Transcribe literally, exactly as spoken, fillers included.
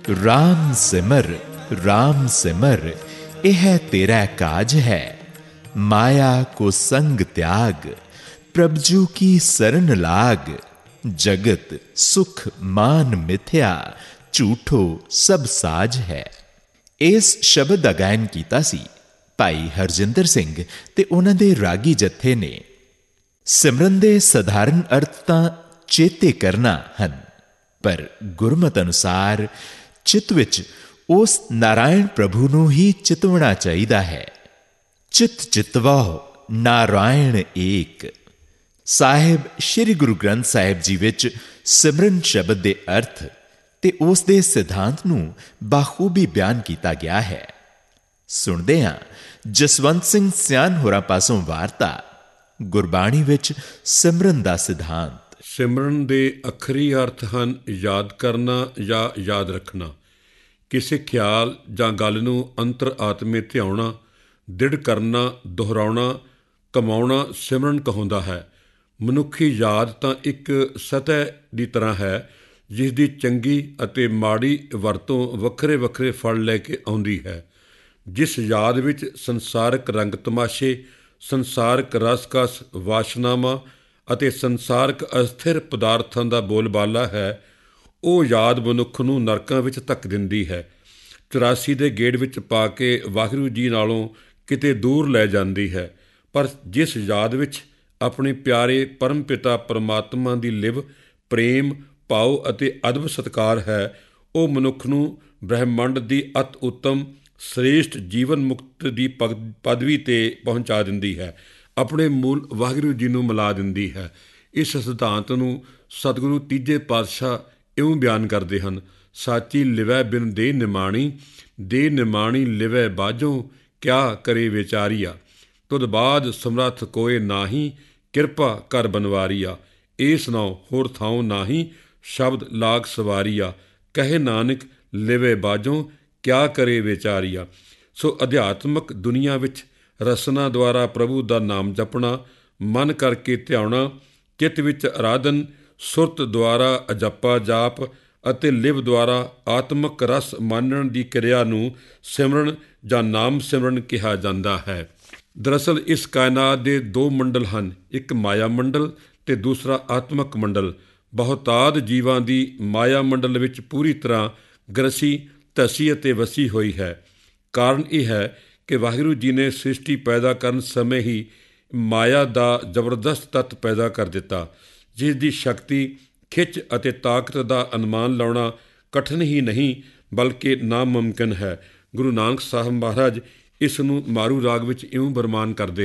राम सिमर राम सिमर यह तेरा काज है। माया को संग त्याग, प्रभु की शरण लाग। जगत सुख मान मिथ्या, झूठो सब साज है। इस शब्द का गायन कीता सी भाई हरजिंदर सिंह ते उन्हां दे रागी जत्थे ने। सिमरन दे सधारण अर्थ तां चेते करना हन, पर गुरमत अनुसार चित विच उस नारायण प्रभु नूं ही चितवना चाहीदा है। चित चितवाओ नारायण एक। साहिब श्री गुरु ग्रंथ साहिब जी विच सिमरन शब्द दे अर्थ ते उस दे सिद्धांत नूं बाखूबी बयान कीता गया है। सुणदे हां जसवंत सिंह सियान होरां पासों वार्ता गुरबाणी विच सिमरन दा सिद्धांत। ਸਿਮਰਨ ਦੇ ਅੱਖਰੀ ਅਰਥ ਹਨ ਯਾਦ ਕਰਨਾ ਜਾਂ ਯਾਦ ਰੱਖਣਾ, ਕਿਸੇ ਖਿਆਲ ਜਾਂ ਗੱਲ ਨੂੰ ਅੰਤਰ ਆਤਮੇ ਧਿਆਉਣਾ, ਦ੍ਰਿੜ ਕਰਨਾ, ਦੁਹਰਾਉਣਾ, ਕਮਾਉਣਾ ਸਿਮਰਨ ਕਹਾਉਂਦਾ ਹੈ। ਮਨੁੱਖੀ ਯਾਦ ਤਾਂ ਇੱਕ ਸਤਹ ਦੀ ਤਰ੍ਹਾਂ ਹੈ ਜਿਸ ਦੀ ਚੰਗੀ ਅਤੇ ਮਾੜੀ ਵਰਤੋਂ ਵੱਖਰੇ ਵੱਖਰੇ ਫਲ ਲੈ ਕੇ ਆਉਂਦੀ ਹੈ। ਜਿਸ ਯਾਦ ਵਿੱਚ ਸੰਸਾਰਕ ਰੰਗ ਤਮਾਸ਼ੇ, ਸੰਸਾਰਕ ਰਸਕਸ, ਵਾਸ਼ਨਾਵਾਂ ਅਤੇ ਸੰਸਾਰਕ ਅਸਥਿਰ ਪਦਾਰਥਾਂ ਦਾ ਬੋਲਬਾਲਾ ਹੈ, ਉਹ ਯਾਦ ਮਨੁੱਖ ਨੂੰ ਨਰਕਾਂ ਵਿੱਚ ਧੱਕ ਦਿੰਦੀ ਹੈ, ਚੁਰਾਸੀ ਦੇ ਗੇੜ ਵਿੱਚ ਪਾ ਕੇ ਵਾਹਿਗੁਰੂ ਜੀ ਨਾਲੋਂ ਕਿਤੇ ਦੂਰ ਲੈ ਜਾਂਦੀ ਹੈ। ਪਰ ਜਿਸ ਯਾਦ ਵਿੱਚ ਆਪਣੇ ਪਿਆਰੇ ਪਰਮ ਪਿਤਾ ਪਰਮਾਤਮਾ ਦੀ ਲਿਵ, ਪ੍ਰੇਮ ਭਾਵ ਅਤੇ ਅਦਬ ਸਤਿਕਾਰ ਹੈ, ਉਹ ਮਨੁੱਖ ਨੂੰ ਬ੍ਰਹਿਮੰਡ ਦੀ ਅਤ ਉੱਤਮ ਸ੍ਰੇਸ਼ਟ ਜੀਵਨ ਮੁਕਤ ਦੀ ਪਗ ਪਦਵੀ 'ਤੇ ਪਹੁੰਚਾ ਦਿੰਦੀ ਹੈ, ਆਪਣੇ ਮੂਲ ਵਾਹਿਗੁਰੂ ਜੀ ਨੂੰ ਮਿਲਾ ਦਿੰਦੀ ਹੈ। ਇਸ ਸਿਧਾਂਤ ਨੂੰ ਸਤਿਗੁਰੂ ਤੀਜੇ ਪਾਤਸ਼ਾਹ ਇਉਂ ਬਿਆਨ ਕਰਦੇ ਹਨ: ਸਾਚੀ ਲਿਵੈ ਬਿਨ ਦੇ ਨਿਮਾਣੀ, ਦੇ ਨਿਮਾਣੀ ਲਿਵੈ ਬਾਝੋਂ, ਕਿਆ ਕਰੇ ਵਿਚਾਰੀਆ। ਤੁਧ ਬਾਦ ਸਮਰੱਥ ਕੋਇ ਨਾਹੀ, ਕਿਰਪਾ ਕਰ ਬਨਵਾਰੀਆ। ਏਸ ਨਾਉ ਹੋਰ ਥਾਉ ਨਾਹੀ, ਸ਼ਬਦ ਲਾਗ ਸਵਾਰੀਆ। ਕਹੇ ਨਾਨਕ ਲਿਵੈ ਬਾਝੋਂ, ਕਿਆ ਕਰੇ ਵਿਚਾਰੀਆ। ਸੋ ਅਧਿਆਤਮਕ ਦੁਨੀਆ ਵਿੱਚ ਰਸਨਾ ਦੁਆਰਾ ਪ੍ਰਭੂ ਦਾ ਨਾਮ ਜਪਣਾ, ਮਨ ਕਰਕੇ ਧਿਆਉਣਾ, ਚਿੱਤ ਵਿੱਚ ਅਰਾਧਨ, ਸੁਰਤ ਦੁਆਰਾ ਅਜੱਪਾ ਜਾਪ ਅਤੇ ਲਿਵ ਦੁਆਰਾ ਆਤਮਕ ਰਸ ਮਾਨਣ ਦੀ ਕਿਰਿਆ ਨੂੰ ਸਿਮਰਨ ਜਾਂ ਨਾਮ ਸਿਮਰਨ ਕਿਹਾ ਜਾਂਦਾ ਹੈ। ਦਰਅਸਲ ਇਸ ਕਾਇਨਾਤ ਦੇ ਦੋ ਮੰਡਲ ਹਨ, ਇੱਕ ਮਾਇਆ ਮੰਡਲ ਅਤੇ ਦੂਸਰਾ ਆਤਮਕ ਮੰਡਲ। ਬਹੁਤਾਤ ਜੀਵਾਂ ਦੀ ਮਾਇਆ ਮੰਡਲ ਵਿੱਚ ਪੂਰੀ ਤਰ੍ਹਾਂ ਗ੍ਰਸੀ, ਧਸੀ ਅਤੇ ਵਸੀ ਹੋਈ ਹੈ। ਕਾਰਨ ਇਹ ਹੈ ਕਿ ਵਾਹਿਗੁਰੂ ਜੀ ਨੇ ਸ੍ਰਿਸ਼ਟੀ ਪੈਦਾ ਕਰਨ ਸਮੇਂ ਹੀ ਮਾਇਆ ਦਾ ਜ਼ਬਰਦਸਤ ਤੱਤ ਪੈਦਾ ਕਰ ਦਿੱਤਾ, ਜਿਸ ਦੀ ਸ਼ਕਤੀ, ਖਿੱਚ ਅਤੇ ਤਾਕਤ ਦਾ ਅਨੁਮਾਨ ਲਾਉਣਾ ਕਠਿਨ ਹੀ ਨਹੀਂ ਬਲਕਿ ਨਾਮੁਮਕਿਨ ਹੈ। ਗੁਰੂ ਨਾਨਕ ਸਾਹਿਬ ਮਹਾਰਾਜ ਇਸ ਨੂੰ ਮਾਰੂ ਰਾਗ ਵਿੱਚ ਇਉਂ ਬਰਮਾਨ ਕਰਦੇ